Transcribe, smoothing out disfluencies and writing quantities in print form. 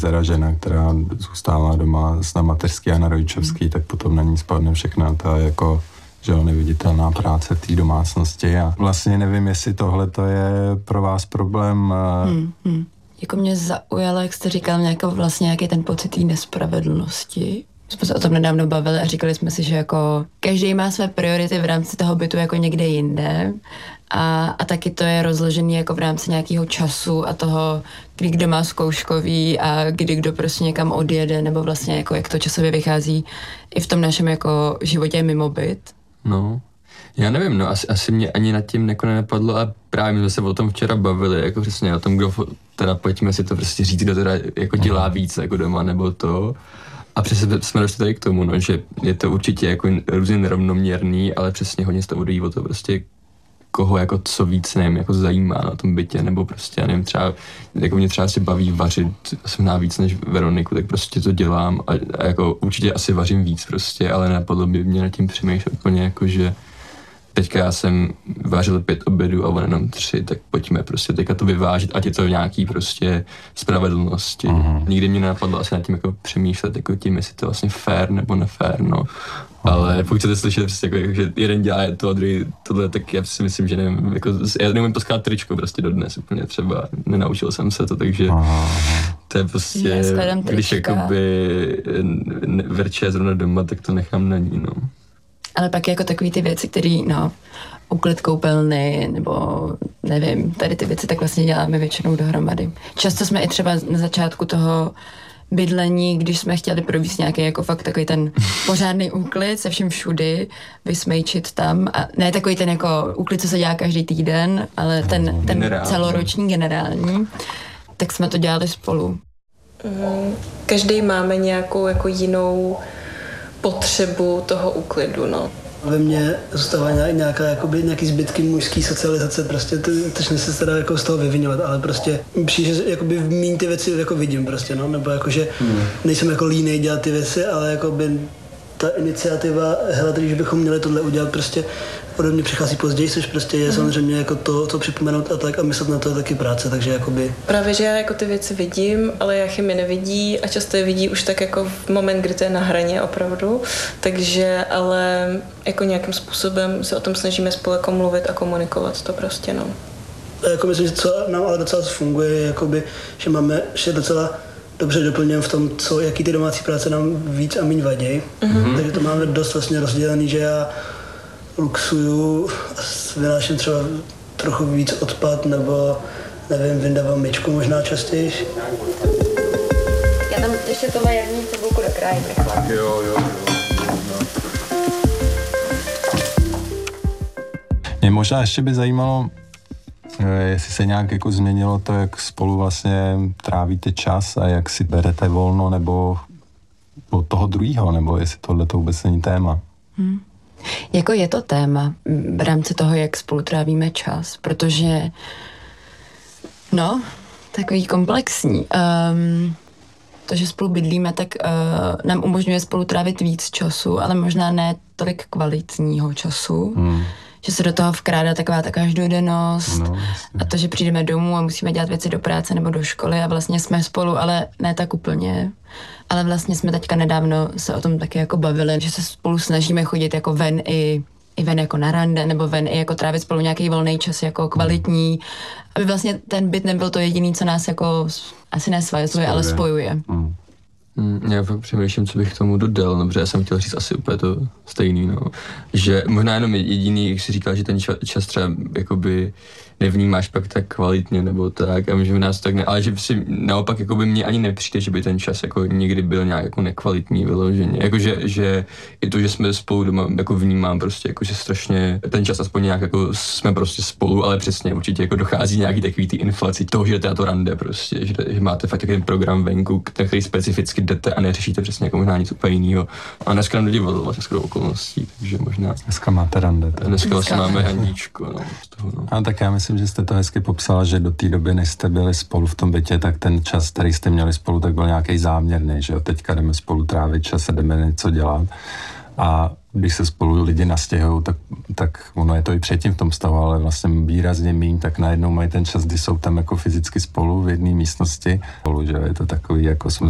Dcera žena, která zůstává doma na mateřský a na rodičovský, tak potom na ní spadne všechna ta jako, že jo, neviditelná práce té domácnosti a vlastně nevím, jestli tohle to je pro vás problém. Jako mě zaujalo, jak jste říkal, nějaký ten pocit té nespravedlnosti. Jsme se o tom nedávno bavili a říkali jsme si, že jako každý má své priority v rámci toho bytu jako někde jinde a taky to je rozložený jako v rámci nějakého času a toho, kdy kdo má zkouškový a kdy kdo prostě někam odjede, nebo vlastně jako jak to časově vychází i v tom našem jako životě mimo byt. No, já nevím, no asi mě ani nad tím jako nenapadlo a právě my jsme se o tom včera bavili, jako přesně o tom, kdo teda pojďme si to prostě říct, kdo teda jako dělá víc jako doma nebo to. A přesně jsme došli tady k tomu, no, že je to určitě jako různě nerovnoměrný, ale přesně hodně se to odvíjí o to prostě koho jako co víc, nevím, jako zajímá na tom bytě, nebo prostě, já nevím, třeba, jako mě třeba si baví vařit, jsem víc než Veroniku, tak prostě to dělám a jako určitě asi vařím víc prostě, ale napadlo by mě nad tím přemýšlet úplně jako, že teďka já jsem vařil 5 obědů a on jenom 3, tak pojďme prostě teďka to vyvážit, ať je to nějaký prostě spravedlnosti. Nikdy mě nenapadlo asi nad tím jako přemýšlet jako tím, jestli to vlastně fair nebo nefér, no. Ale pokud chcete slyšet prostě jako, že jeden dělá to a druhý tohle, tak já si myslím, že nevím, jako, já neumím poskládat tričko prostě dodnes úplně třeba, nenaučil jsem se to, takže to je prostě, když jakoby Verča je zrovna doma, tak to nechám na ní, no. Ale pak jako takový ty věci, které, uklid koupelny, nebo nevím, tady ty věci tak vlastně děláme většinou dohromady. Často jsme i třeba na začátku toho bydlení, když jsme chtěli provést nějaký jako fakt takový ten pořádný úklid se vším všudy, vysmejčit tam. A ne takový ten jako úklid, co se dělá každý týden, ale ten celoroční generální, tak jsme to dělali spolu. Každý máme nějakou jako jinou potřebu toho úklidu, no. Ve mně zůstává nějaký zbytky mužské socializace, prostě tož se teda jako z toho vyvinovat, ale prostě přijde, že jakoby v míň ty věci jako vidím prostě, no, nebo jakože nejsem jako línej dělat ty věci, ale jakoby ta iniciativa, hele, když bychom měli tohle udělat, prostě ode mě přichází později, což prostě je samozřejmě jako to, co připomenout a tak a myslet na to je taky práce, takže jakoby... Právě, že já jako ty věci vidím, ale Jachim je nevidí a často je vidí už tak jako v moment, kdy to je na hraně opravdu, takže ale jako nějakým způsobem se o tom snažíme spolu jako mluvit a komunikovat to prostě, no. A jako myslím, že co nám ale docela funguje, jakoby, že máme, že docela dobře doplňujeme v tom, jaký ty domácí práce nám víc a míň vadí, takže to máme dost vlastně rozdělený, že já luxuju a vynáším třeba trochu víc odpad, nebo nevím, vyndávám myčku možná častěji. Já tam ještě tohle jarní cibulku dokrájím rychle. Jo. Mě možná ještě by zajímalo, jestli se nějak jako změnilo to, jak spolu vlastně trávíte čas a jak si berete volno, nebo od toho druhého, nebo jestli tohle to vůbec není téma. Jako je to téma v rámci toho, jak spolu trávíme čas, protože takový komplexní. To, že spolu bydlíme, tak nám umožňuje spolu trávit víc času, ale možná ne tolik kvalitního času. Že se do toho vkrádá taková ta každodennost a to, že přijdeme domů a musíme dělat věci do práce nebo do školy a vlastně jsme spolu, ale ne tak úplně. Ale vlastně jsme teďka nedávno se o tom taky jako bavili, že se spolu snažíme chodit jako ven i ven jako na rande, nebo ven i jako trávit spolu nějaký volný čas jako kvalitní, aby vlastně ten byt nebyl to jediný, co nás jako asi nesvazuje, ale spojuje. Já fakt přemýšlím, co bych k tomu dodal, no, protože já jsem chtěl říct asi úplně to stejný, no. Že možná jenom jediný, jak jsi říkal, že ten čas třeba jakoby nevnímáš pak tak kvalitně nebo tak, a že v nás tak ne, ale že si naopak jakoby mně ani nepřijde, že by ten čas jako někdy byl nějak jako nekvalitní vyloženě, jakože že i to, že jsme spolu doma jako vnímám prostě, jako že strašně ten čas aspoň nějak jako jsme prostě spolu, ale přesně určitě jako dochází nějaký takový ty inflaci toho, že jdete na to rande prostě, že máte fakt takový program venku, který specificky jdete a neřešíte přesně jako možná nic úplně jiného. A dneska nám divadlo vlastně skoro okolností, takže možná... Dneska máte rande. Dneska vlastně máme Haníčko, no, z toho, no. A tak já myslím, že jste to hezky popsala, že do té doby, než jste byli spolu v tom bytě, tak ten čas, který jste měli spolu, tak byl nějaký záměrný, že jo, teďka jdeme spolu trávit čas a jdeme něco dělat. A když se spolu lidi nastěhují, tak ono je to i předtím v tom stavu, ale vlastně výrazně míň, tak najednou mají ten čas, kdy jsou tam jako fyzicky spolu v jedné místnosti. Že je to takový, jako jsme